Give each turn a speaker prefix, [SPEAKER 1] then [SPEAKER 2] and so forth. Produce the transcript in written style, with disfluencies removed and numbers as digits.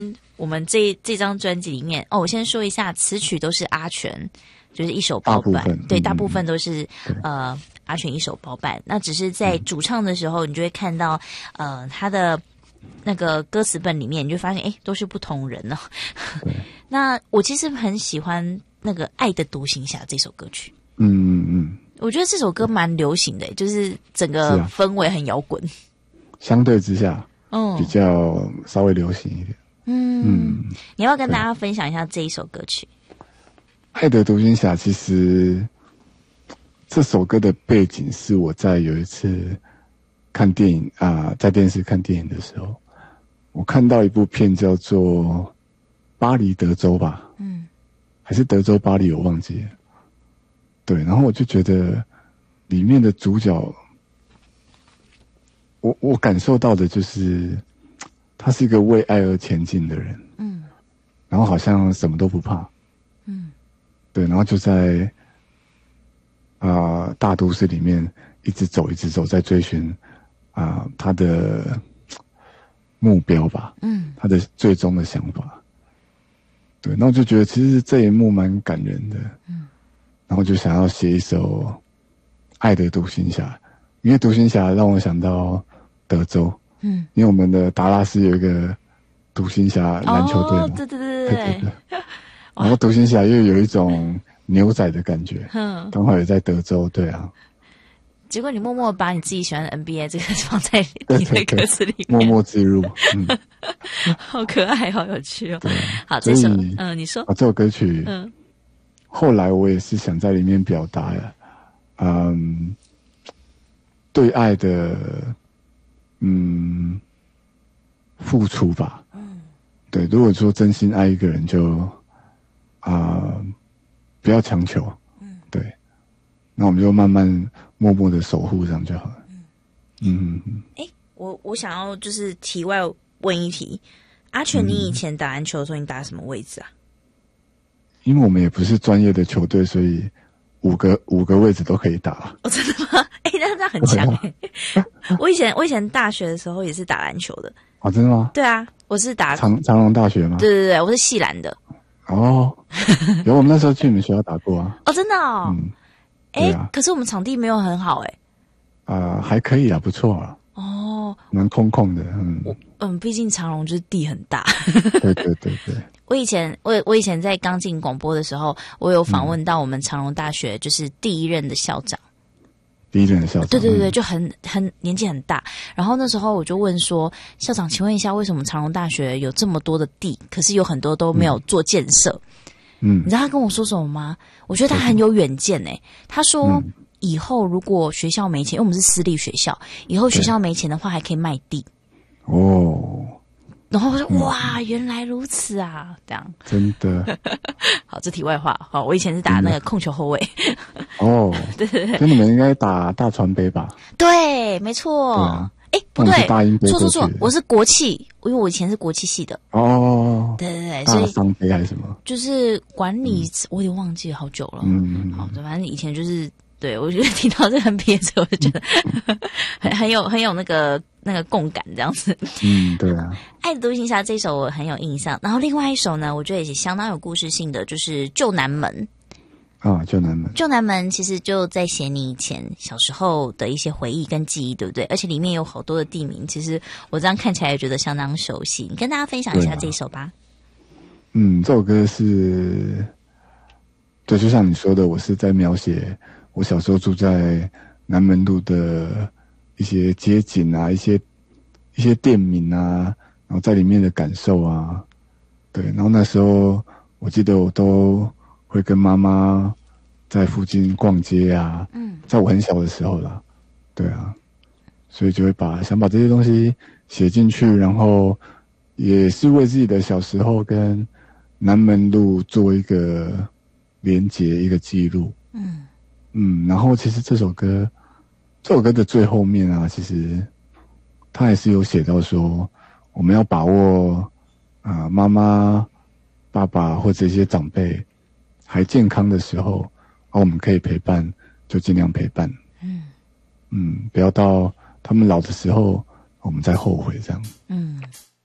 [SPEAKER 1] 我们这张专辑里面，我先说一下，词曲都是阿全，就是一手包办，对，大部分都是阿全一手包办。那只是在主唱的时候，你就会看到他的那个歌词本里面，你就发现都是不同人哦。那我其实很喜欢那个《爱的独行侠》这首歌曲。我觉得这首歌蛮流行的，就是整个氛围很摇滚。
[SPEAKER 2] 相对之下，比较稍微流行一点。
[SPEAKER 1] 你要不要跟大家分享一下这一首歌曲？
[SPEAKER 2] 爱的独行侠，其实这首歌的背景是我在有一次看电影在电视看电影的时候，我看到一部片叫做《巴黎德州》吧，还是德州巴黎，我忘记了。对，然后我就觉得里面的主角，我感受到的就是他是一个为爱而前进的人，然后好像什么都不怕，对，然后就在大都市里面一直走，在追寻他的目标吧，他的最终的想法，对，然后就觉得其实这一幕蛮感人的，然后就想要写一首《爱的独行侠》，因为独行侠让我想到德州，因为我们的达拉斯有一个独行侠篮球队嘛，对。然后独行侠又有一种牛仔的感觉，刚好也在德州，对啊。
[SPEAKER 1] 结果你默默把你自己喜欢的 NBA 这个放在你的歌词里面，
[SPEAKER 2] 默默植入，
[SPEAKER 1] 好可爱，好有趣哦。好，这首你说
[SPEAKER 2] 这首歌曲，后来我也是想在里面表达对爱的付出吧，对，如果说真心爱一个人就不要强求，对，那我们就慢慢默默的守护这样就好了。
[SPEAKER 1] 我想要就是题外问一题，阿全，你以前打篮球的时候，你打什么位置啊？
[SPEAKER 2] 因为我们也不是专业的球队，所以五个位置都可以打。
[SPEAKER 1] 真的吗？那很强我以前大学的时候也是打篮球的。
[SPEAKER 2] 真的吗？
[SPEAKER 1] 对啊，我是打
[SPEAKER 2] 长荣大学吗？
[SPEAKER 1] 对，我是系篮的。
[SPEAKER 2] 有，我们那时候去你们学校打过啊。
[SPEAKER 1] 真的哦。可是我们场地没有很好
[SPEAKER 2] 还可以啊，不错啊。蛮空的。
[SPEAKER 1] 毕竟长荣就是地很大。
[SPEAKER 2] 对。
[SPEAKER 1] 我以前在刚进广播的时候，我有访问到我们长荣大学就是第一任的校长。
[SPEAKER 2] 第一任的校长，
[SPEAKER 1] 对，就很年纪很大。然后那时候我就问说，校长，请问一下，为什么长荣大学有这么多的地，可是有很多都没有做建设？你知道他跟我说什么吗？我觉得他很有远见他说，以后如果学校没钱，因为我们是私立学校，以后学校没钱的话，还可以卖地。然后我说哇，原来如此啊，这样
[SPEAKER 2] 真的。
[SPEAKER 1] 好，这题外话。好，我以前是打那个控球后卫。对，
[SPEAKER 2] 所以你们应该打大传杯吧？
[SPEAKER 1] 对，没错。不对，错，我是国企，因为我以前是国企系的。对，所以
[SPEAKER 2] 大商杯还是什么？
[SPEAKER 1] 就是管理，我也忘记了好久了。好，反正以前就是。对，我觉得听到这个 NBA 之后，我就觉得很有那个共感这样子。
[SPEAKER 2] 对啊。
[SPEAKER 1] 爱的独行侠这首我很有印象，然后另外一首呢，我觉得也是相当有故事性的，就是旧南门。旧南门其实就在写你以前小时候的一些回忆跟记忆，对不对？而且里面有好多的地名，其实我这样看起来也觉得相当熟悉。你跟大家分享一下这一首吧。
[SPEAKER 2] 这首歌是，对，就像你说的，我是在描写我小时候住在南门路的一些街景啊，一些店名啊，然后在里面的感受啊，对，然后那时候我记得我都会跟妈妈在附近逛街啊，在我很小的时候啦，对啊，所以就会想把这些东西写进去，然后也是为自己的小时候跟南门路做一个连结，一个记录。然后其实这首歌的最后面啊，其实他也是有写到说，我们要把握妈妈、爸爸或者一些长辈还健康的时候，我们可以陪伴就尽量陪伴。不要到他们老的时候，我们再后悔这样。